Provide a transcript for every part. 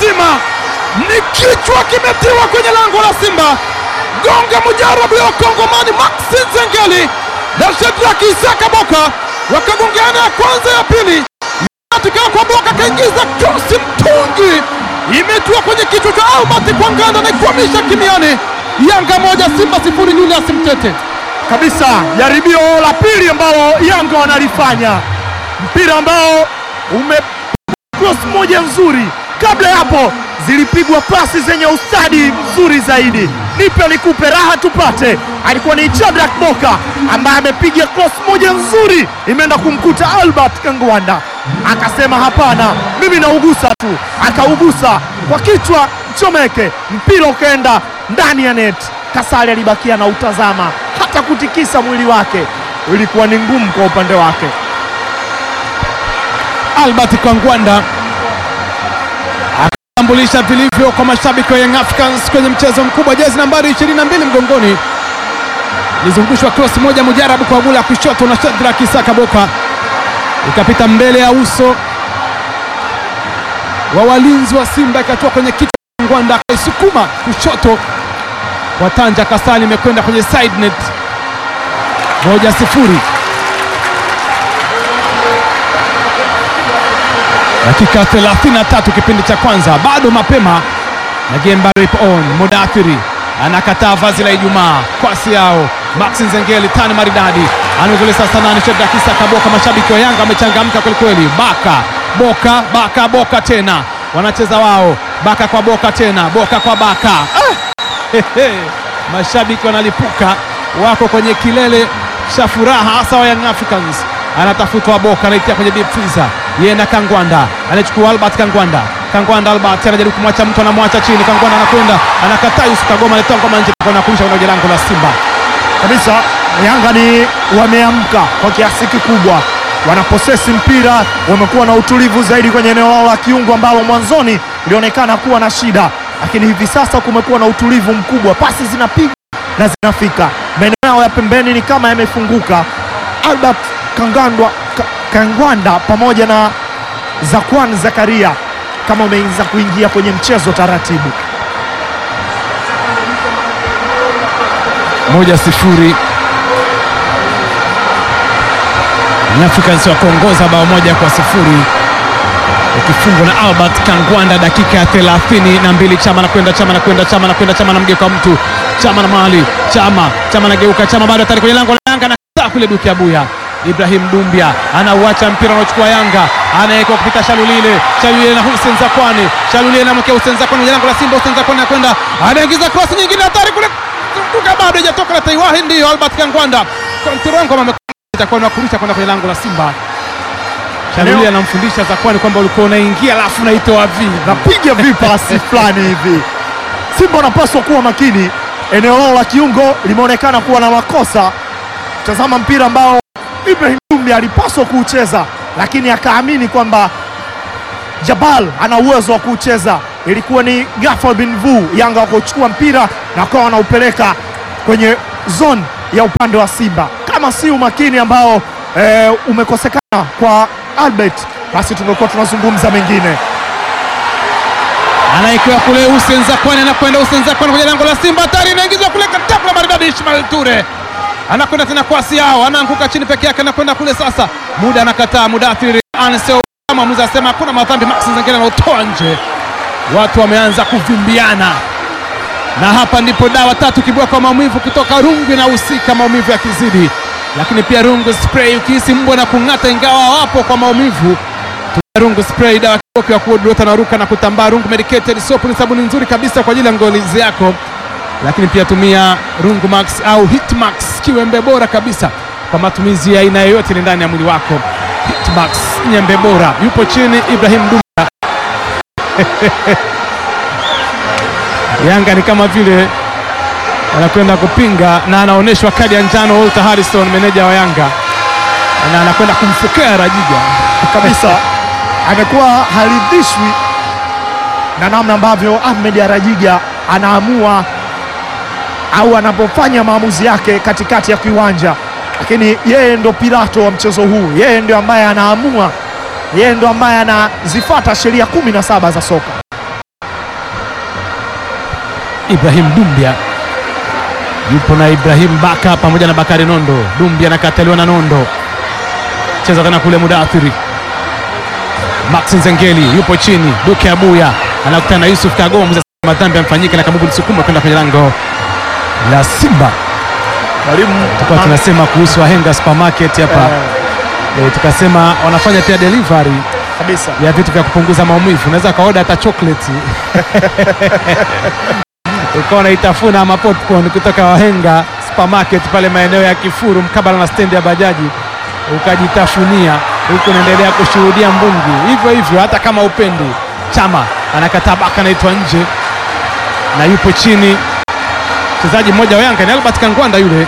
mzima, ni kichwa kimetiwa kwenye lango la Simba. Gonga mujarabu ya Kongomani Maxi Nzengeli na Shadrack Isaka Boka wakagongeana ya kwanza ya pili. Tukawa kwa Boka kaingiza cross mtungi, imetua kwenye kichwa cha Albert Kangwanda na kuhamisha kimiani. Yanga moja Simba sifuri. Julius Mtete kabisa, jaribio la pili ambalo Yanga wanalifanya, mpira ambao cross moja nzuri. Kabla hapo zilipigwa pasi zenye ustadi mzuri zaidi. Nipe nikupe raha tupate. Alikuwa ni Shadrack Boka ambaye amepiga cross moja nzuri, imeenda kumkuta Albert Kangwanda. Akasema hapana, mimi naugusa tu. Akaugusa kwa kichwa chomeke, mpira ukaenda ndani ya net. Kasali alibakia na utazama, hata kutikisa mwili wake ilikuwa ni ngumu kwa upande wake. Albert Kangwanda akambulisha vilivyo kwa mashabiki wa Young Africans kwenye mchezo mkubwa. Jezi nambari 22 mgongoni, lizungushwa cross moja mujarabu kwa gula kushoto na Shadrack Isaka Boka, ikapita mbele ya uso wa walinzi wa Simba, ikatoka kwenye kichwa. Kangwanda akaisukuma kushoto kwa Tanja Kasali, imekwenda kwenye side net. 1-0. Dakika 33 kipindi cha kwanza, bado mapema na game bado ipo on. Mudathiri anakataa vazi la Ijumaa, kwasi yao Maxi Nzengeli, tani maridadi anazole sasa nani Shadrack Isaka Boka. Mashabiki wa Yanga wamechangamka kweli kweli. Boka tena wanacheza wao, Baka kwa Boka tena, Boka kwa Baka. Mashabiki wanalipuka, wako kwenye kilele cha furaha, hasa wa Young Africans. Anatafutwa Boka, anaitia kwenye deep freezer, yeye na Kangwanda anachukua Albert Kangwanda Albert anajaribu kumwacha mtu, anamwacha chini. Kangwanda anakwenda, anakataa. Yusuf Kagoma anatoa ngoma nje na kurusha kwenye lango la Simba. Kabisa Yanga ni wameamka kwa kiasi kikubwa, wanaposesi mpira, wamekuwa na utulivu zaidi kwenye eneo lao la kiungo ambalo mwanzoni ilionekana kuwa na shida, lakini hivi sasa kumekuwa na utulivu mkubwa. Pasi zinapigwa na zinafika, maeneo yao ya pembeni ni kama yamefunguka. Albert Kangwanda pamoja na Zakwan Zakaria kama umeanza kuingia kwenye mchezo taratibu. 1-0. Africans wakuongoza bao 1-0, ukifungwa na Albert Kangwanda dakika ya 32. Chama na mgeuka mtu, Chama na mali, Chama nageuka, Chama bado hatari kwenye lango la Yanga, na kule Dukia Buya. Ibrahim Dumbia anauacha mpira unaochukua Yanga, anaweka kupita Shalulile na Hussein Zakwani. Shalulile na mke Hussein Zakwani kwenye lango la Simba. Hussein Zakwani anakwenda, anaingiza cross nyingine hatari kule, bado haijatoka na Taiwahi. Ndio Albert Kangwanda kontrongo itakuwa na kurusha kwenda kwenye lango la Simba. Shalulile anamfundisha Zakwani kwamba ulikuwa unaingia alafu unaitoa napiga vipasi fulani hivi. Simba wanapaswa kuwa makini, eneo lao la kiungo limeonekana kuwa na makosa. Tazama mpira ambao Ibrahim Dumbia alipaswa kuucheza, lakini akaamini kwamba Jabal ana uwezo wa kuucheza. Ilikuwa ni Gafal bin Vu, Yanga wakochukua mpira na wakawa wanaupeleka kwenye zone ya upande wa Simba. Kama si umakini ambao umekosekana kwa Albert, basi tumekuwa tunazungumza mengine. Anaikuwa kule Hussein Zakwani, anakwenda Hussein Zakwani kwenye lango la Simba, hatari inaingizwa kule katapla maridadi. Ismail Ture anakwenda tena kwasi yao, anaanguka chini peke yake, anakwenda kule sasa. Muda anakataa, Mudathiri Anseo mwamuzi asema hakuna madhambi. Maxi Nzengeli anautoa nje. Watu wameanza kuvimbiana, na hapa ndipo dawa tatu kibua kwa maumivu kutoka Rungu inahusika, maumivu ya kizidi. Lakini pia Rungu spray, ukihisi mbwa na kung'ata ingawa wapo kwa maumivu, Rungu spray, dawa kiboko ya kuodota na ruka na kutambaa. Rungu medicated soap ni sabuni nzuri kabisa kwa ajili ya ngozi yako. Lakini pia tumia Rungu Max au Hitmax, kiwembe bora kabisa kwa matumizi ya aina yoyote ile ndani ya mwili wako. Hitmax, nyembe bora. Yupo chini Ibrahim Dumbia. Yanga ni kama vile anakwenda kupinga na anaonyeshwa kadi ya njano. Walter Harrison, meneja wa Yanga, na anakwenda kumfukea Rajiga kabisa. Amekuwa haridhishwi na namna ambavyo Ahmed Rajiga anaamua au anapofanya maamuzi yake katikati ya kiwanja, lakini yeye ndo Pilato wa mchezo huu. Yeye ndo ambaye anaamua, yeye ndo ambaye anazifuata sheria 17 za soka. Ibrahim Dumbia yupo na Ibrahim Baka pamoja na Bakari Nondo. Dumbia anakataliwa na Nondo, cheza kana kule Mudathiri. Max Nzengeli yupo chini, Duke Abuya anakutana na Yusuf Kagoma. Madhambi yamfanyika na Kabugu Sukuma kwenda kwenye lango la Simba. Mwalimu Tulikuwa tunasema kuhusu Wahenga Supermarket hapa. Tukasema wanafanya pia delivery kabisa ya vitu vya kupunguza maumivu. Unaweza kaoda hata chocolate ukawa unaitafuna ama popcorn kutoka Wahenga Supermarket pale maeneo ya Kifuru mkabala na stendi ya bajaji, ukajitafunia huko unaendelea kushuhudia mbungi hivyo hivyo, hata kama upendi. Chama anakataa, Baka anaitwa nje na yupo chini mchezaji mmoja wa Yanga ni Albert Kangwanda yule,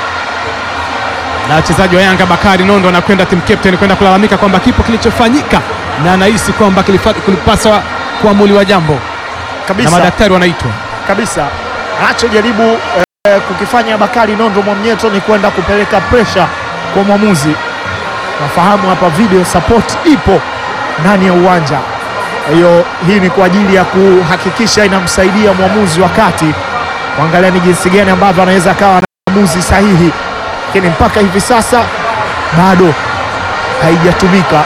na wachezaji wa Yanga Bakari Nondo anakwenda team captain kwenda kulalamika kwamba kipo kilichofanyika na anahisi kwamba kilipaswa kuamuliwa jambo kabisa, na madaktari wanaitwa kabisa. Anachojaribu kukifanya Bakari Nondo Mwamnyeto ni kwenda kupeleka pressure kwa mwamuzi. Nafahamu hapa video support ipo ndani ya uwanja, hiyo hii ni kwa ajili ya kuhakikisha inamsaidia mwamuzi wakati kuangalia ni jinsi gani ambavyo anaweza akawa na maamuzi sahihi, lakini mpaka hivi sasa bado haijatumika.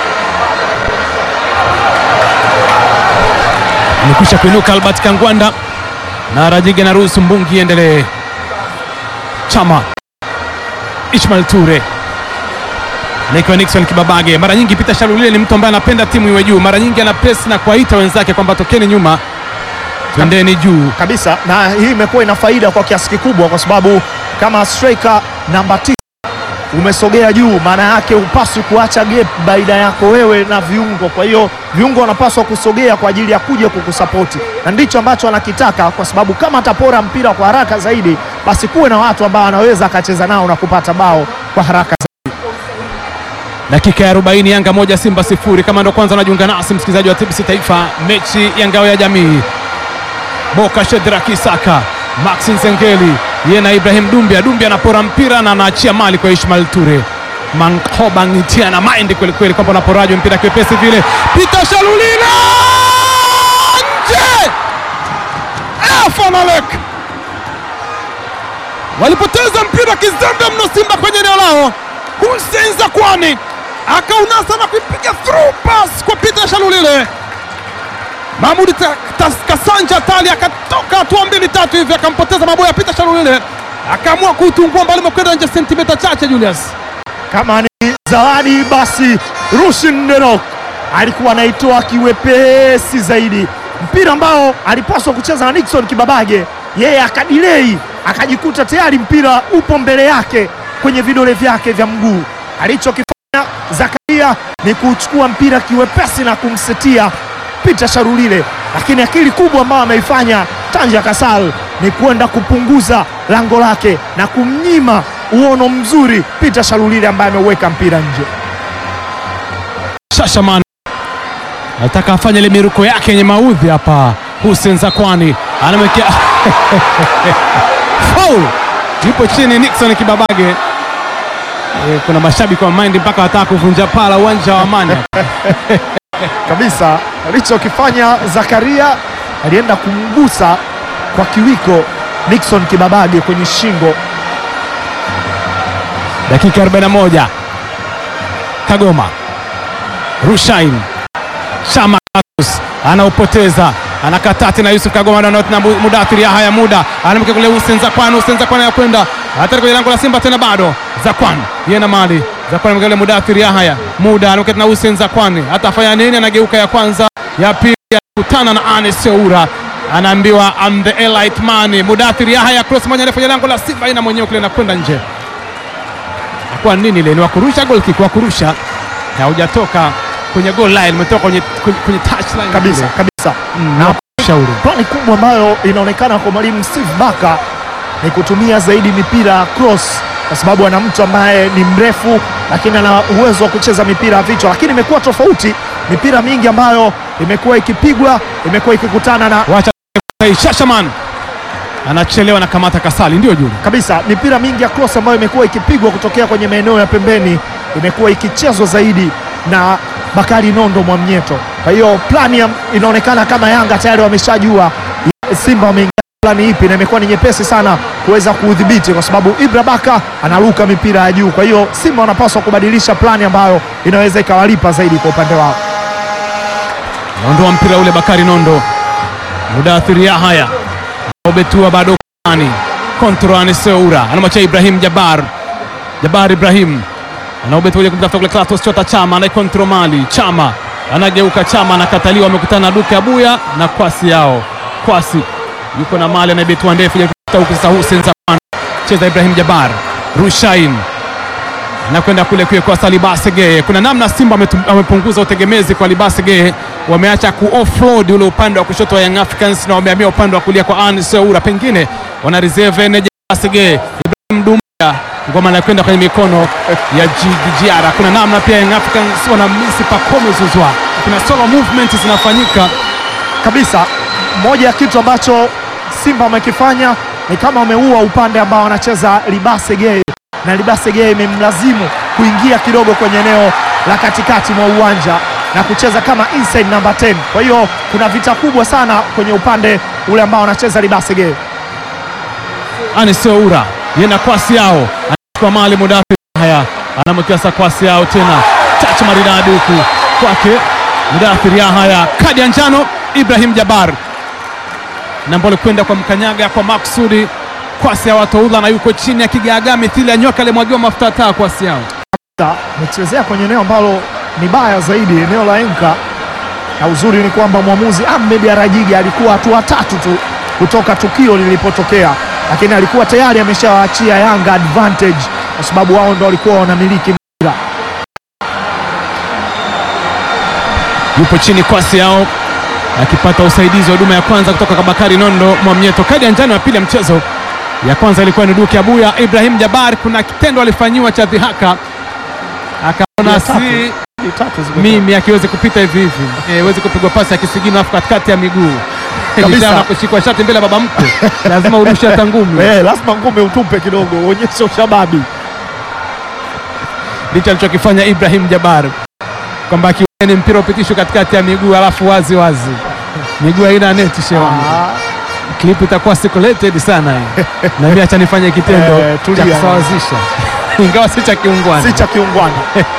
Amekwisha kuinuka Albert Kangwanda na Rajige na ruhusu mbungi endelee. Chama, Ismail Ture, Nikiwa Nixon Kibabage. Mara nyingi Peter Shalulile ni mtu ambaye anapenda timu iwe juu, mara nyingi ana press na kuwaita wenzake kwamba tokeni nyuma twendeni juu kabisa, na hii imekuwa ina faida kwa kiasi kikubwa, kwa sababu kama striker namba 9 umesogea juu, maana yake upaswi kuacha gap baina yako wewe na viungo. Kwa hiyo viungo wanapaswa kusogea kwa ajili ya kuja kukusapoti, na ndicho ambacho anakitaka, kwa sababu kama atapora mpira kwa haraka zaidi, basi kuwe na watu ambao anaweza akacheza nao na kupata bao kwa haraka zaidi. Dakika ya 40, Yanga 1 Simba 0. Kama ndo kwanza unajiunga nasi msikilizaji wa TBC Taifa, mechi ya ngao ya jamii, Boka Shedraki Saka, Max Nzengeli yeye na Ibrahim Dumbia. Dumbia anapora mpira na anaachia mali kwa Ismail Ture. Mankoba nitia na mind kweli kweli kwamba anaporaje mpira kwepesi vile. Peter Shalulile nje. Afanalek walipoteza mpira kizembe mno Simba kwenye eneo lao. Hussein Zakwani akaunasa na kuipiga through pass kwa Peter Shalulile. Mahmoud Kasanja Tali akatoka hatua 2-3 hivi akampoteza maboya Peter Shalulile, akaamua kutungua mbali mkwenda nje sentimita chache. Julius, kama ni zawadi basi Rushin Derok alikuwa anaitoa kiwepesi zaidi, mpira ambao alipaswa kucheza na Nixon Kibabage, yeye akadelay, akajikuta tayari mpira upo mbele yake kwenye vidole vyake vya mguu. Alichokifanya Zakaria ni kuchukua mpira kiwepesi na kumsetia Peter Shalulile, lakini akili kubwa ambayo ameifanya Tanja Kasal ni kwenda kupunguza lango lake na kumnyima uono mzuri Peter Shalulile ambaye ameweka mpira nje. Shashaman anataka afanye ile miruko yake yenye maudhi hapa. Hussein Zakwani anamwekea foul, yupo chini Nixon Kibabage. Kuna mashabiki wa Mind mpaka wataka kuvunja pala uwanja wa Amani kabisa. Alichokifanya Zakaria, alienda kumgusa kwa kiwiko Nixon Kibabage kwenye shingo. Dakika 41, Kagoma, Rushain, Shama anaupoteza, anakataa tena Yusuf Kagoma na Mudathiri. Haya, muda anamke kule Hussein Zakwani. Hussein Zakwani anakwenda hatari kwenye lango la Simba tena, bado Zakwani yeye na mali. Zakwani mgele Mudathiri. Haya, muda anamke tena Hussein Zakwani, atafanya nini? Anageuka ya kwanza, ya pili, kutana na Anes Seura, anaambiwa I'm the elite man. Mudathiri. Haya, cross moja ndefu kwenye lango la Simba, ina mwenyewe kule na kwenda nje. Kwa nini ile ni wakurusha goal kick, wakurusha na hujatoka kwenye goal line, umetoka kwenye touch line kabisa kabisa. Na shauri plani kubwa ambayo inaonekana kwa mwalimu Steve Baka ni kutumia zaidi mipira cross, kwa sababu ana mtu ambaye ni mrefu lakini ana uwezo wa kucheza mipira ya vichwa, lakini imekuwa tofauti. Mipira mingi ambayo imekuwa ikipigwa imekuwa ikikutana na Shashaman anachelewa na kamata Kasali, ndio Juli kabisa. Mipira mingi ya cross ambayo imekuwa ikipigwa kutokea kwenye maeneo ya pembeni imekuwa ikichezwa zaidi na Bakari Nondo Mwamnyeto. Kwa hiyo plani inaonekana kama Yanga tayari wameshajua Simba wameingia ni ipi, na imekuwa ni nyepesi sana kuweza kuudhibiti kwa sababu Ibra Baka analuka mipira ya juu. Kwa hiyo Simba wanapaswa kubadilisha plani ambayo inaweza ikawalipa zaidi kwa upande wao. Naondoa mpira ule Bakari Nondo. Mudathir Yahya. Obetua bado kani. Kontroani Seura. Anamwacha Ibrahim Jabar. Jabar Ibrahim. Anaobetua ile kumtafuta kule Klatos Chota Chama. Anaikontrol Mali. Chama. Anageuka Chama, anakataliwa, amekutana na Duke Abuya na Kwasi yao. Kwasi yuko na Mali, anaibetua ndefu ya huko sasa. Hussein Zakwan. Cheza Ibrahim Jabar. Rushain. Anakwenda kule kwa Salibase Geye. Kuna namna Simba wamepunguza utegemezi kwa Libase Geye. Wameacha ku-offload ule upande wa kushoto wa Young Africans na wamehamia upande wa kulia kwa Anne Seura. Pengine wana reserve energy Basege. Ibrahim Dumia ngoma anakwenda kwenye mikono ya Jiara. Kuna namna pia Young Africans wana misi Pacome Zouzoua. Kuna solo movement zinafanyika kabisa. Moja ya kitu ambacho Simba wamekifanya ni kama wameua upande ambao wanacheza Libase Geye, na Libase Geye imemlazimu kuingia kidogo kwenye eneo la katikati mwa uwanja na kucheza kama inside number 10. Kwa hiyo kuna vita kubwa sana kwenye upande ule ambao anacheza Libase Geye. Anne Seura yena Kwasi yao anachukua Mali. Mudathir haya anamwekea Kwasi yao tena, chache maridadi huku kwake Mudathir haya. Kadi ya njano Ibrahim Jabar na mbole kwenda kwa mkanyaga kwa maksudi. Kwasi yao Toula na yuko chini ya kigaga mithili ya nyoka alimwagiwa mafuta taa. Kwasi yao amechezea kwenye eneo ambalo ni baya zaidi, eneo la enka, na uzuri ni kwamba mwamuzi Ahmed Arajigi alikuwa hatua 3 tu kutoka tukio lilipotokea, lakini alikuwa tayari ameshawaachia Yanga advantage kwa sababu wao ndio walikuwa wanamiliki mpira. Yupo chini Kwasi yao akipata usaidizi wa huduma ya kwanza kutoka kwa Bakari Nondo Mwamnyeto. Kadi ya njano ya pili ya mchezo, ya kwanza ilikuwa ni Duke Abuya. Ibrahim Jabar kuna kitendo alifanyiwa cha dhihaka, akaona si mimi akiweze kupita hivi hivi, iweze kupigwa pasi ya kisigino afu katikati ya miguu kabisa, na kushikwa shati mbele baba mkwe. Lazima urushe hata ngumi, lazima ngumi utupe kidogo, uonyeshe ushababi. Ndicho alichokifanya Ibrahim Jabar, kwamba ni mpira upitishwe katikati ya miguu alafu wazi wazi, miguu haina neti shewa. Clip itakuwa circulated sana hii. Na mimi acha nifanye kitendo cha kusawazisha ingawa si cha kiungwana.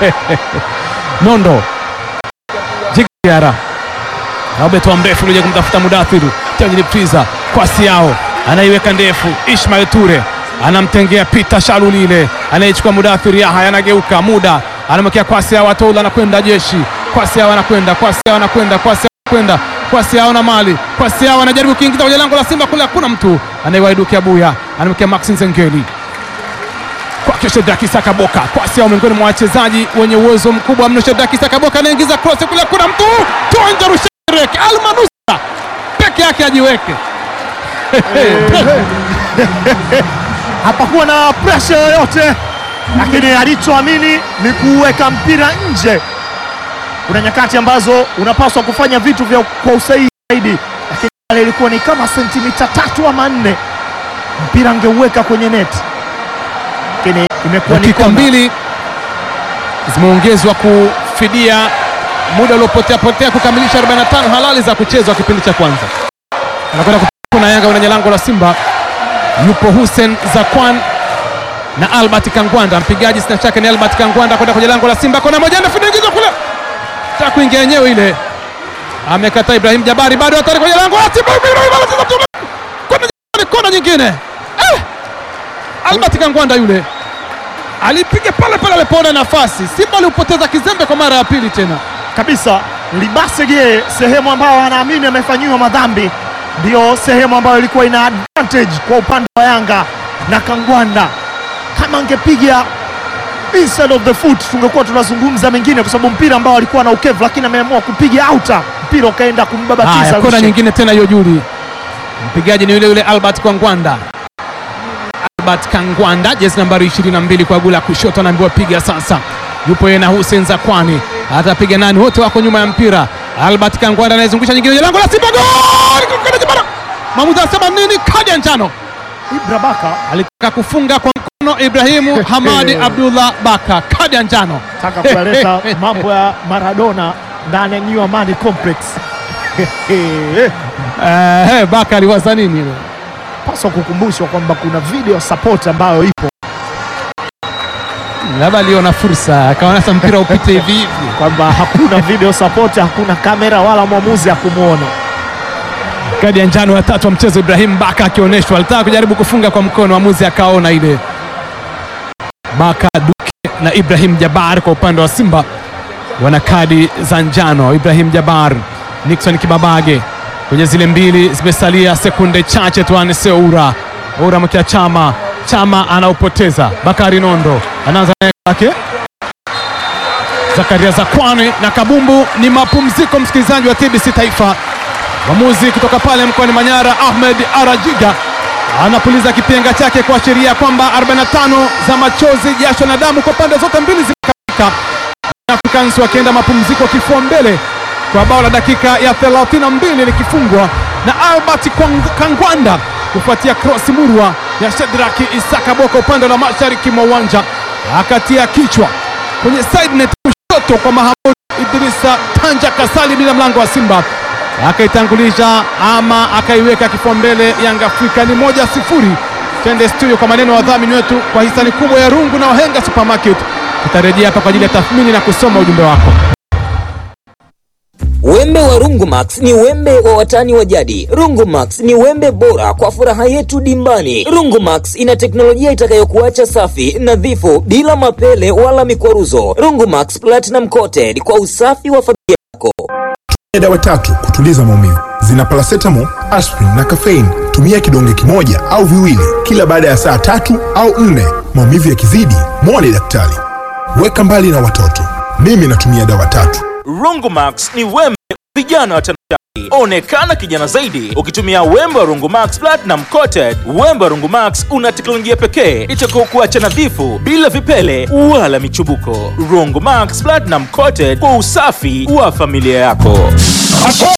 Nondo Jiara Roberto mrefu uje kumtafuta Mudathir Tengini Priza. Kwasi yao anaiweka ndefu, Ismail Ture anamtengea Peter Shalulile, anaichukua Mudathir Yahya, anageuka Muda anamwekea Kwasi yao Atola, anakwenda Jeshi. Kwasi yao anakwenda, Kwasi yao na Mali. Kwasi yao anajaribu kuingiza kwenye lango la Simba kule, hakuna mtu. Anaiwaiduki Abuya, anamwekea Maxi Nzengeli kwa Shedrack Sakaboka. Kwasi yao miongoni mwa wachezaji wenye uwezo mkubwa mno. Shedrack Sakaboka anaingiza cross kule, kuna mtu. Tuanja Rusharek Almanusa peke yake ajiweke. Hapakuwa na pressure yoyote, lakini alichoamini ni kuweka mpira nje. Kuna nyakati ambazo unapaswa kufanya vitu kwa usahihi zaidi, lakini ile ilikuwa ni kama sentimita 3 ama 4, mpira angeuweka kwenye net. Lakini imekuwa ni dakika 2 zimeongezwa kufidia muda uliopotea kukamilisha 45 halali za kuchezwa kipindi cha kwanza. Anakwenda kuna Yanga kwenye lango la Simba, yupo Hussein Zakwan na Albert Kangwanda. Mpigaji sina shaka ni Albert Kangwanda, kwenda kwenye lango la Simba. Kona moja ndefu inaingizwa kule, taka kuingia yenyewe ile, amekata Ibrahim Jabari, bado hatari kwenye lango la Simba. Kona nyingine, Albert Kangwanda yule alipiga pale alipoona nafasi. Simba alipoteza kizembe kwa mara ya pili tena kabisa. Libase Geye, sehemu ambayo anaamini amefanyiwa madhambi, ndio sehemu ambayo ilikuwa ina advantage kwa upande wa Yanga. Na Kangwanda kama angepiga inside of the foot tungekuwa tunazungumza mengine, kwa sababu mpira ambao alikuwa na ukevu, lakini ameamua kupiga outer, mpira ukaenda kumbabatiza. Kona nyingine tena hiyo Juli, mpigaji ni yule Albert Kangwanda. Albert Kangwanda jezi nambari 22 kwa gula kushoto, anaambiwa piga sasa. Yupo yeye na Hussein Zakwani, atapiga nani? Wote wako nyuma ya mpira. Albert Kangwanda anayezungusha nyingine kwenye lango la Simba, gol! Maamuzi anasema nini? Kadi ya njano. Ibra Baka alitaka kufunga kwa mkono Ibrahimu Hamadi Abdullah Baka, kadi ya njano. Taka kuleta mambo ya Maradona ndani ya New Amani Complex. Baka aliwaza nini ile? anapaswa kukumbushwa kwamba kuna video support ambayo ipo, labda aliona fursa akaona sasa mpira upite hivi hivi, kwamba hakuna video support, hakuna kamera wala mwamuzi akumuona. Kadi ya njano ya tatu wa mchezo Ibrahim Baka akionyeshwa, alitaka kujaribu kufunga kwa mkono, mwamuzi akaona ile. Baka Duke na Ibrahim Jabar kwa upande wa Simba wana kadi za njano. Ibrahim Jabar, Nixon Kibabage kwenye zile mbili, zimesalia sekunde chache tu. Anse Oura mkia Chama anaupoteza. Bakari Nondo anaanza yake. Zakaria Zakwani na kabumbu. Ni mapumziko, msikilizaji wa TBC Taifa. Mwamuzi kutoka pale mkoani Manyara Ahmed Arajiga anapuliza kipenga chake kuashiria kwamba 45 za machozi, jasho na damu kwa pande zote mbili zimekamilika. Africans wakienda mapumziko kifua mbele kwa bao la dakika ya 32 likifungwa na Albert Kangwanda kufuatia cross murwa ya Shedraki Isaka Boka upande la mashariki mwa uwanja, akatia kichwa kwenye side net kushoto kwa Mahamud Idrisa Tanja Kasali bila mlango wa Simba, akaitangulisha ama akaiweka kifua mbele Yanga Afrika. Ni 1-0. Twende studio kwa maneno ya wadhamini wetu kwa hisani kubwa ya Rungu na Wahenga Supermarket. Tutarejea hapa kwa ajili ya tathmini na kusoma ujumbe wako. Wembe wa Rungu Max ni wembe wa watani wa jadi. Rungu Max ni wembe bora kwa furaha yetu dimbani. Rungu Max ina teknolojia itakayokuacha safi, nadhifu, bila mapele wala mikwaruzo. Rungu Max Platinum Coated kwa usafi wa familia yako. Dawa tatu kutuliza maumivu. Zina paracetamol, aspirin na caffeine. Tumia kidonge kimoja au viwili kila baada ya saa 3 au 4. Maumivu yakizidi, muone daktari. Weka mbali na watoto. Mimi natumia dawa tatu. Rungu Max ni wembe vijana wa Tanzania. Onekana kijana zaidi ukitumia wembe wa Rungu Max Platinum Coated. Wembe wa Rungu Max una teknolojia pekee itakayokuacha nadhifu bila vipele wala michubuko. Rungu Max Platinum Coated kwa usafi wa familia yako.